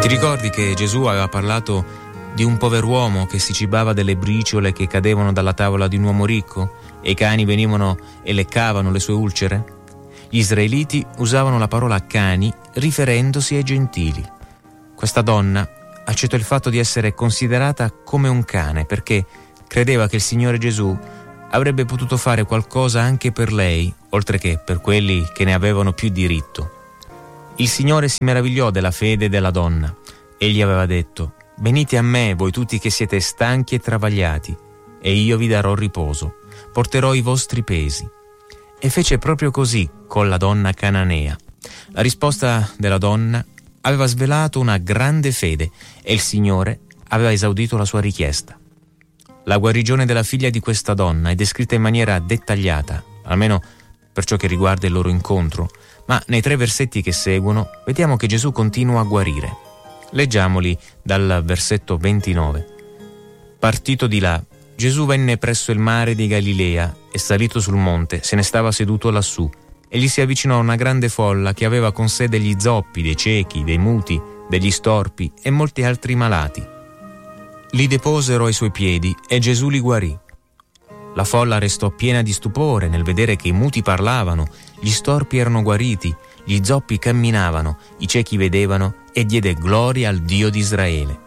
Ti ricordi che Gesù aveva parlato di un pover'uomo che si cibava delle briciole che cadevano dalla tavola di un uomo ricco e i cani venivano e leccavano le sue ulcere? Gli israeliti usavano la parola cani riferendosi ai gentili. Questa donna accettò il fatto di essere considerata come un cane perché credeva che il Signore Gesù avrebbe potuto fare qualcosa anche per lei, oltre che per quelli che ne avevano più diritto. Il Signore si meravigliò della fede della donna. Egli aveva detto: «Venite a me, voi tutti che siete stanchi e travagliati, e io vi darò riposo. Porterò i vostri pesi». E fece proprio così con la donna cananea. La risposta della donna aveva svelato una grande fede e il Signore aveva esaudito la sua richiesta. La guarigione della figlia di questa donna è descritta in maniera dettagliata, almeno per ciò che riguarda il loro incontro, ma nei 3 versetti che seguono vediamo che Gesù continua a guarire. Leggiamoli dal versetto 29. Partito di là, Gesù venne presso il mare di Galilea e salito sul monte se ne stava seduto lassù, e gli si avvicinò una grande folla che aveva con sé degli zoppi, dei ciechi, dei muti, degli storpi e molti altri malati. Li deposero ai suoi piedi e Gesù li guarì. La folla restò piena di stupore nel vedere che i muti parlavano, gli storpi erano guariti, gli zoppi camminavano, i ciechi vedevano e diede gloria al Dio di Israele.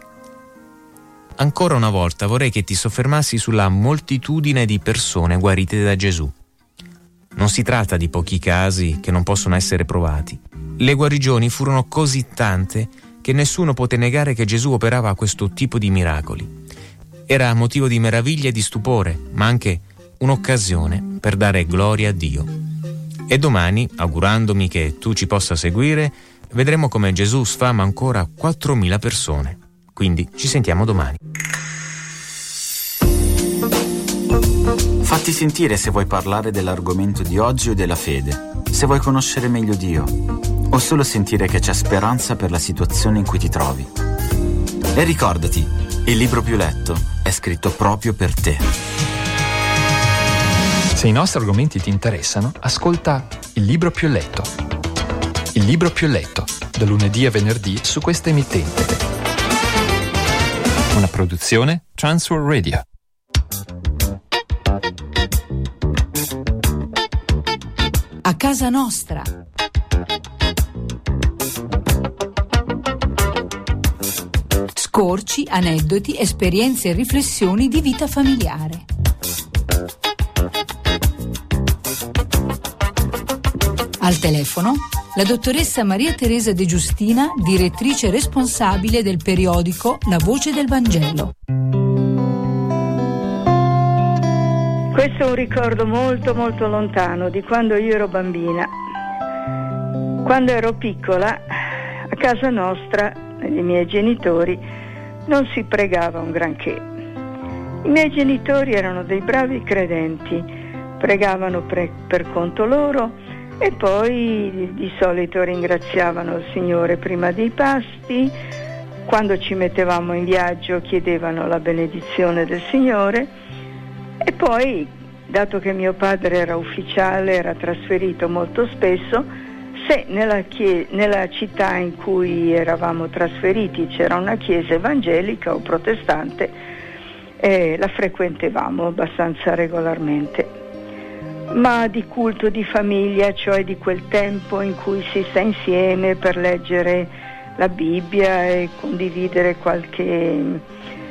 Ancora una volta vorrei che ti soffermassi sulla moltitudine di persone guarite da Gesù. Non si tratta di pochi casi che non possono essere provati. Le guarigioni furono così tante che nessuno poté negare che Gesù operava questo tipo di miracoli. Era motivo di meraviglia e di stupore, ma anche un'occasione per dare gloria a Dio. E domani, augurandomi che tu ci possa seguire, vedremo come Gesù sfama ancora 4.000 persone. Quindi ci sentiamo domani. Fatti sentire se vuoi parlare dell'argomento di oggi o della fede, se vuoi conoscere meglio Dio, o solo sentire che c'è speranza per la situazione in cui ti trovi. E ricordati, il libro più letto è scritto proprio per te. Se i nostri argomenti ti interessano, ascolta Il libro più letto. Il libro più letto, da lunedì a venerdì su questa emittente. Una produzione Transworld Radio. A casa nostra. Scorci, aneddoti, esperienze e riflessioni di vita familiare. Al telefono la dottoressa Maria Teresa De Giustina, direttrice responsabile del periodico La Voce del Vangelo. Questo è un ricordo molto molto lontano di quando io ero bambina. Quando ero piccola, a casa nostra, dei miei genitori, non si pregava un granché. I miei genitori erano dei bravi credenti, pregavano per conto loro e poi di solito ringraziavano il Signore prima dei pasti. Quando ci mettevamo in viaggio chiedevano la benedizione del Signore. E poi, dato che mio padre era ufficiale, era trasferito molto spesso, se nella città in cui eravamo trasferiti c'era una chiesa evangelica o protestante, la frequentavamo abbastanza regolarmente. Ma di culto di famiglia, cioè di quel tempo in cui si sta insieme per leggere la Bibbia e condividere qualche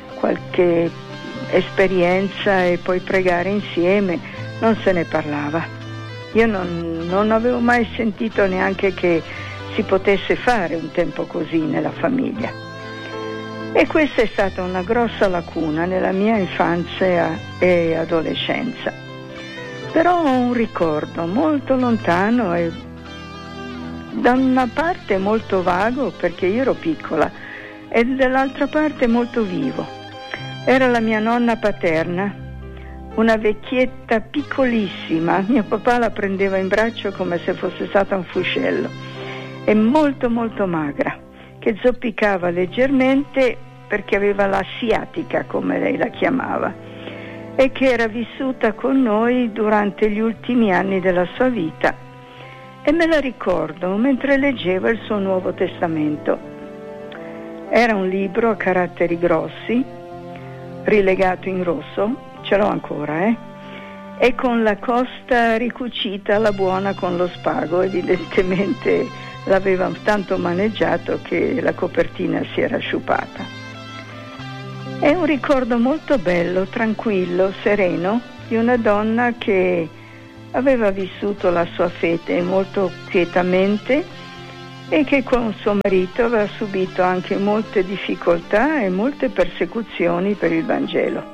esperienza e poi pregare insieme, non se ne parlava. Io non avevo mai sentito neanche che si potesse fare un tempo così nella famiglia, e questa è stata una grossa lacuna nella mia infanzia e adolescenza. Però ho un ricordo molto lontano e da una parte molto vago perché io ero piccola e dall'altra parte molto vivo. Era la mia nonna paterna, una vecchietta piccolissima. Mio papà la prendeva in braccio come se fosse stata un fuscello, e molto molto magra, che zoppicava leggermente perché aveva la sciatica, come lei la chiamava, e che era vissuta con noi durante gli ultimi anni della sua vita. E me la ricordo mentre leggeva il suo Nuovo Testamento. Era un libro a caratteri grossi, rilegato in rosso, ce l'ho ancora, e con la costa ricucita alla buona con lo spago. Evidentemente l'aveva tanto maneggiato che la copertina si era sciupata. È un ricordo molto bello, tranquillo, sereno, di una donna che aveva vissuto la sua fede molto quietamente e che con suo marito aveva subito anche molte difficoltà e molte persecuzioni per il Vangelo.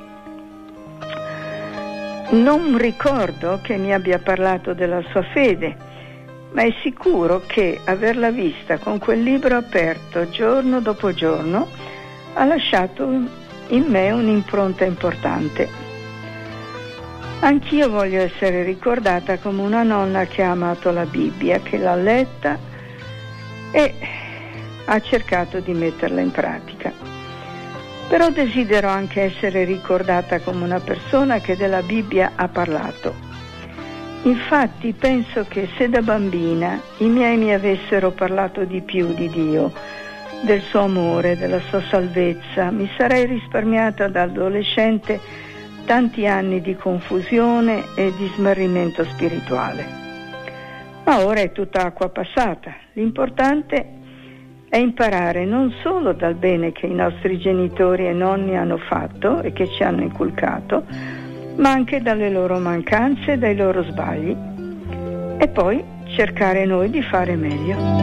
Non ricordo che mi abbia parlato della sua fede, ma è sicuro che averla vista con quel libro aperto giorno dopo giorno ha lasciato in me un'impronta importante. Anch'io voglio essere ricordata come una nonna che ha amato la Bibbia, che l'ha letta e ha cercato di metterla in pratica. Però desidero anche essere ricordata come una persona che della Bibbia ha parlato. Infatti penso che se da bambina i miei mi avessero parlato di più di Dio, del suo amore, della sua salvezza, mi sarei risparmiata da adolescente tanti anni di confusione e di smarrimento spirituale. Ma ora è tutta acqua passata. L'importante è imparare non solo dal bene che i nostri genitori e nonni hanno fatto e che ci hanno inculcato, ma anche dalle loro mancanze e dai loro sbagli, e poi cercare noi di fare meglio.